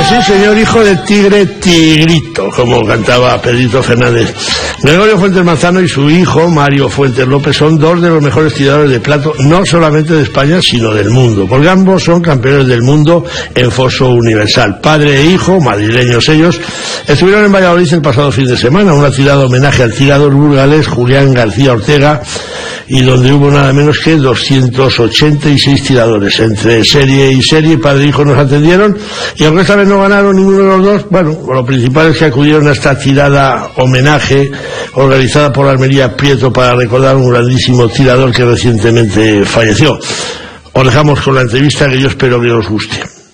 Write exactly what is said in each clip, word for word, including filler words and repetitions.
Sí, señor, hijo del tigre Tigrito, como cantaba Pedrito Fernández. Gregorio Fuentes Manzano y su hijo, Mario Fuentes López, son dos de los mejores tiradores de plato, no solamente de España, sino del mundo, porque ambos son campeones del mundo en foso universal. Padre e hijo, madrileños ellos, estuvieron en Valladolid el pasado fin de semana, una tirada homenaje al tirador burgalés Julián García Ortega, y donde hubo nada menos que doscientos ochenta y seis tiradores, entre serie y serie. Padre e hijo nos atendieron, y aunque esta vez no ganaron ninguno de los dos, bueno, lo principal es que acudieron a esta tirada homenaje organizada por Almería Prieto para recordar un grandísimo tirador que recientemente falleció. Os dejamos con la entrevista, que yo espero que os guste.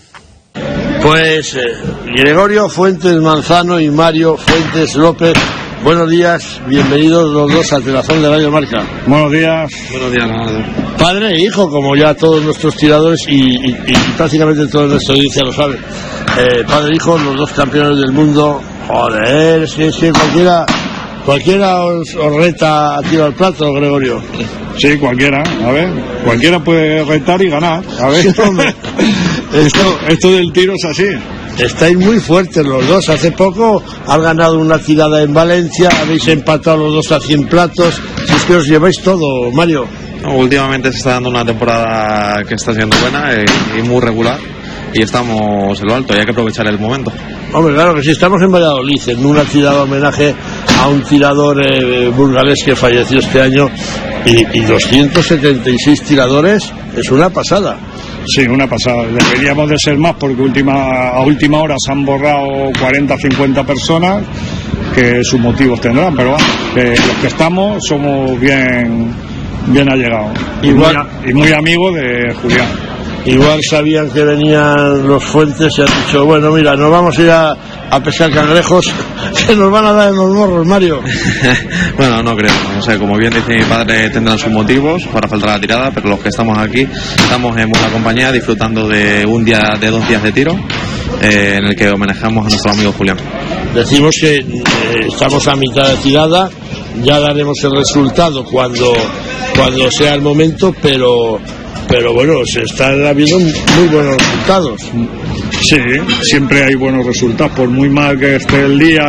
Pues eh, Gregorio Fuentes Manzano y Mario Fuentes López, buenos días, bienvenidos los dos al Telazón de Radio Marca. Buenos días. Buenos días, Leonardo. Padre e hijo, como ya todos nuestros tiradores y, y, y prácticamente toda nuestra audiencia lo sabe. Eh, padre e hijo, los dos campeones del mundo. Joder, es que, es que cualquiera, cualquiera os, os reta a tiro al plato, Gregorio. Sí, cualquiera, a ver, cualquiera puede retar y ganar, a ver. Sí, hombre. esto, esto del tiro es así. Estáis muy fuertes los dos. Hace poco has ganado una tirada en Valencia, habéis empatado los dos a cien platos. Si es que os lleváis todo, Mario. No, últimamente se está dando una temporada que está siendo buena y, y muy regular, y estamos en lo alto y hay que aprovechar el momento. Hombre, claro que sí, estamos en Valladolid en una tirada homenaje a un tirador eh, burgalés que falleció este año, y, y doscientos setenta y seis tiradores es una pasada. Sí, una pasada. Deberíamos de ser más, porque última, a última hora se han borrado cuarenta a cincuenta personas, que sus motivos tendrán, pero bueno, que los que estamos somos bien, bien allegados. Igual, y, muy, y muy amigos de Julián. Igual sabían que venían los Fuentes y han dicho, bueno, mira, nos vamos a ir a, a pescar cangrejos, que nos van a dar en los morros, Mario. Bueno, no creo, o sea, como bien dice mi padre, tendrán sus motivos para faltar la tirada, pero los que estamos aquí estamos en buena compañía, disfrutando de un día, de dos días de tiro, eh, en el que homenajamos a nuestro amigo Julián. Decimos que eh, estamos a mitad de tirada, ya daremos el resultado cuando, cuando sea el momento, pero... Pero bueno, se están habiendo muy buenos resultados. Sí, siempre hay buenos resultados, por muy mal que esté el día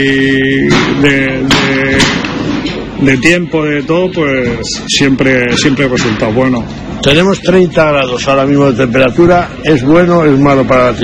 y de, de, de tiempo, de todo, pues siempre, siempre hay resultados buenos. Tenemos treinta grados ahora mismo de temperatura, ¿es bueno o es malo para la